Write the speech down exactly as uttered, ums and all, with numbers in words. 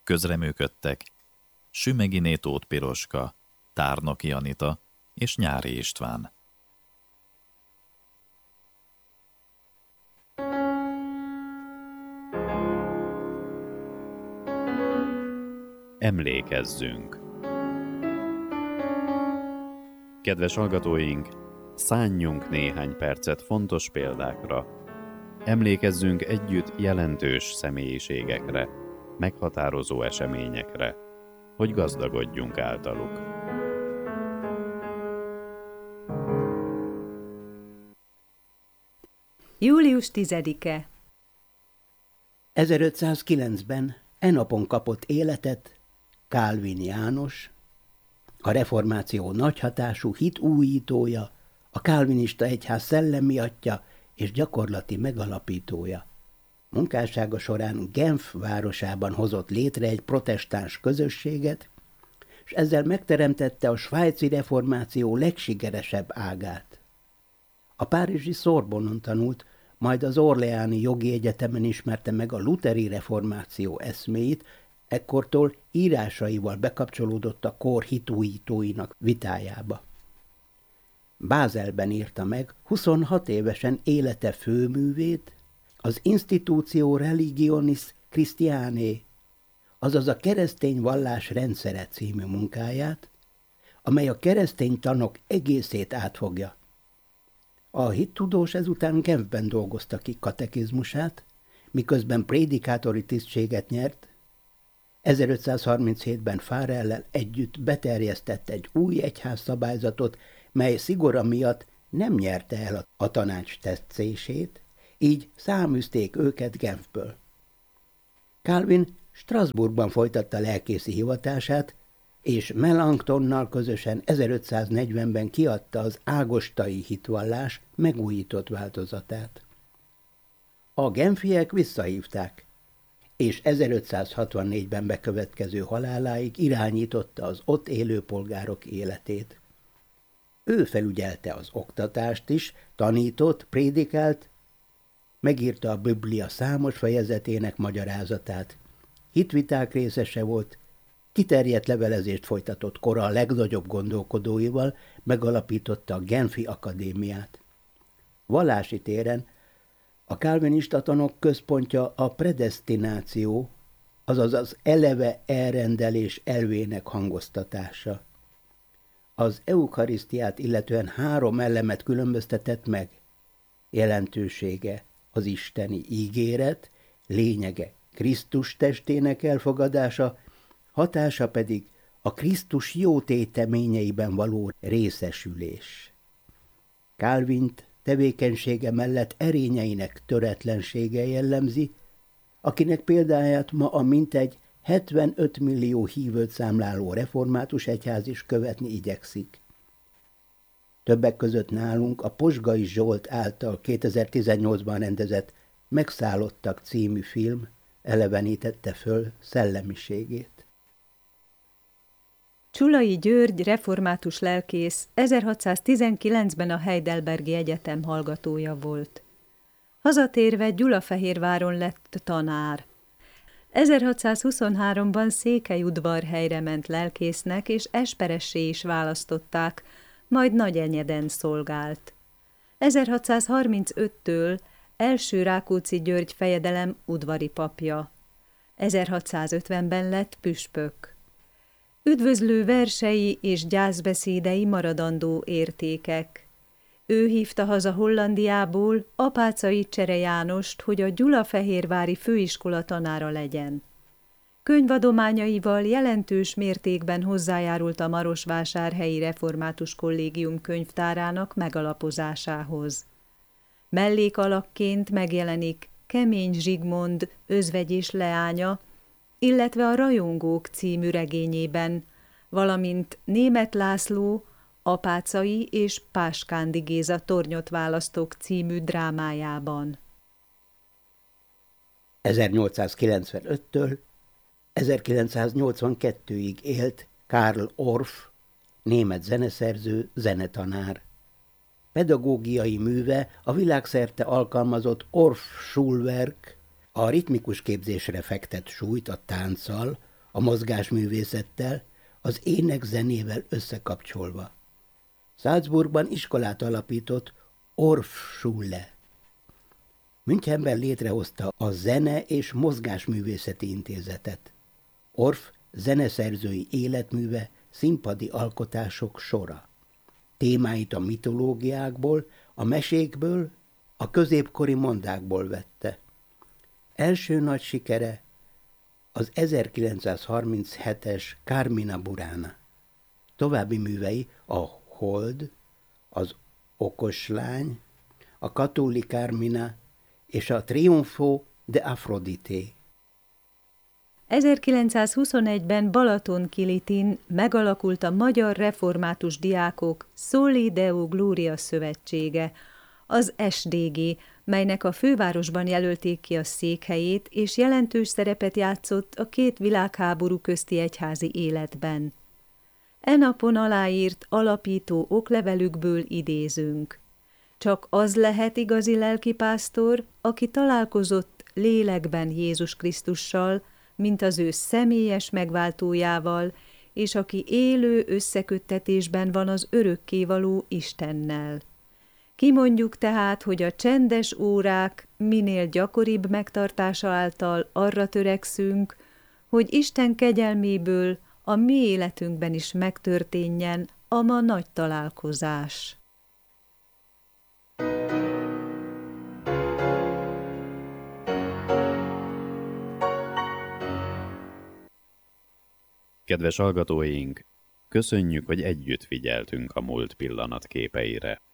Közreműködtek Sümegyiné Tóth Piroska, Tárnoki Anita és Nyári István. Emlékezzünk! Kedves hallgatóink, szánjunk néhány percet fontos példákra. Emlékezzünk együtt jelentős személyiségekre, meghatározó eseményekre, hogy gazdagodjunk általuk. július tizedike. ezerötszázkilencben e napon kapott életet Kálvin János, a reformáció nagyhatású hit újítója, a kálvinista egyház szellemi atya és gyakorlati megalapítója. Munkássága során Genf városában hozott létre egy protestáns közösséget, és ezzel megteremtette a svájci reformáció legsikeresebb ágát. A párizsi Sorbonne-on tanult, majd az Orleáni Jogi Egyetemen ismerte meg a lutheri reformáció eszméit, ekkortól írásaival bekapcsolódott a kor hitújítóinak vitájába. Bázelben írta meg huszonhat évesen élete főművét, az Institutio Religionis Christianae, azaz a keresztény vallás rendszere című munkáját, amely a keresztény tanok egészét átfogja. A hittudós ezután Genfben dolgozta ki katekizmusát, miközben prédikátori tisztséget nyert. ezerötszázharminchétben Farellel együtt beterjesztett egy új egyházszabályzatot, mely szigora miatt nem nyerte el a tanács tetszését, így száműzték őket Genfből. Calvin Strasbourgban folytatta lelkészi hivatását, és Melanchtonnal közösen ezerötszáznegyvenben kiadta az ágostai hitvallás megújított változatát. A genfiek visszahívták, és ezerötszázhatvannégyben bekövetkező haláláig irányította az ott élő polgárok életét. Ő felügyelte az oktatást is, tanított, prédikált, megírta a Biblia számos fejezetének magyarázatát, hitviták részese volt, kiterjedt levelezést folytatott kora a legnagyobb gondolkodóival, megalapította a Genfi Akadémiát. Vallási téren a kálvinista tanok központja a predesztináció, azaz az eleve elrendelés elvének hangoztatása. Az eukarisztiát illetően három elemet különböztetett meg: jelentősége az isteni ígéret, lényege Krisztus testének elfogadása, hatása pedig a Krisztus jó téteményeiben való részesülés. Calvint tevékenysége mellett erényeinek töretlensége jellemzi, akinek példáját ma a mintegy hetvenöt millió hívőt számláló református egyház is követni igyekszik. Többek között nálunk a Posgai Zsolt által kétezer-tizennyolcban rendezett Megszállottak című film elevenítette föl szellemiségét. Csulai György református lelkész ezerhatszáztizenkilencben a Heidelbergi Egyetem hallgatója volt. Hazatérve Gyulafehérváron lett tanár. ezerhatszázhuszonháromban Székelyudvarhelyre ment lelkésznek, és esperessé is választották, majd Nagyenyeden szolgált. ezerhatszázharmincöttől első Rákóczi György fejedelem udvari papja. ezerhatszázötvenben lett püspök. Üdvözlő versei és gyászbeszédei maradandó értékek. Ő hívta haza Hollandiából Apáczai Csere Jánost, hogy a gyulafehérvári főiskola tanára legyen. Könyvadományaival jelentős mértékben hozzájárult a marosvásárhelyi református kollégium könyvtárának megalapozásához. Mellékalakként megjelenik Kemény Zsigmond özvegyés leánya, illetve a Rajongók című regényében, valamint Németh László, Apáczai és Páskándi Géza Tornyot választók című drámájában. ezernyolcszázkilencvenöttől ezerkilencszáznyolcvankettőig élt Karl Orff, német zeneszerző, zenetanár. Pedagógiai műve a világszerte alkalmazott Orff Schulwerk, a ritmikus képzésre fektet súlyt a tánccal, a mozgásművészettel, az ének-zenével összekapcsolva. Salzburgban iskolát alapított Orff-Schule. Münchenben létrehozta a Zene- és Mozgásművészeti Intézetet. Orff zeneszerzői életműve színpadi alkotások sora. Témáit a mitológiákból, a mesékből, a középkori mondákból vette. Első nagy sikere az ezerkilencszázharminchetes Carmina Burana. További művei a Hold, az Okos lány, a Katulli Carmina és a Triunfo de Aphrodite. ezerkilencszázhuszonegyben Balaton-Kilitin megalakult a Magyar Református Diákok Soli Deo Gloria Szövetsége, az es dé gé, melynek a fővárosban jelölték ki a székhelyét, és jelentős szerepet játszott a két világháború közti egyházi életben. E napon aláírt alapító oklevelükből idézünk. Csak az lehet igazi lelkipásztor, aki találkozott lélekben Jézus Krisztussal, mint az ő személyes megváltójával, és aki élő összeköttetésben van az örökkévaló Istennel. Kimondjuk tehát, hogy a csendes órák minél gyakoribb megtartása által arra törekszünk, hogy Isten kegyelméből a mi életünkben is megtörténjen a ma nagy találkozás. Kedves hallgatóink, köszönjük, hogy együtt figyeltünk a múlt pillanatképeire.